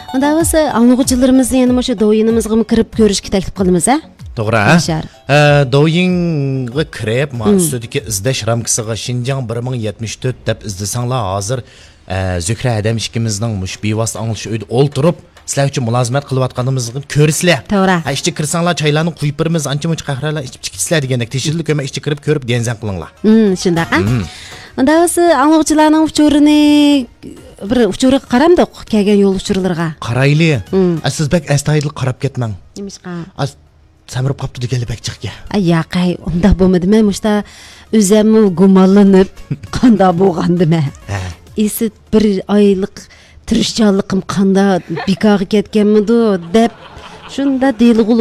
Анда болса, аңлыгычыларыбызны яна мошы доюныбызга кирип көрүшкө тәклиф кылдыңыз, To'g'ri. Doyingga kirib, ustidagi izlash ramkasiga Shinjang 1074 deb izlasanglar, hozir Zükra Adam ikkimizning mush bevosita anglish uyda o'ltirib, sizlar uchun mulozimat qilayotganimizni ko'rsizlar. To'g'ri. Ishga kirsanglar, choylarni quyib birimiz, ancha-muncha qahralar ichib chiqisizlar degandek, teshilib ko'ma ishga kirib ko'rib denzan qilinglar. Shunday. Анда болса, аңлыгычыларның учурыны bir uchurga qaramdiq, kelgan yo'l uchurlarga. Qarayli. Siz bak astoydil qarab ketmang. Nimishqa? Samirib qopti deganlar bak chiqga. Yaqay, unda bo'lmadimi? Mushta o'zimni gumonlanib, qanda bo'lgandimi? Esi bir oylik tirishchanligim qanda bekorga ketganmidi deb shunda deyilg'u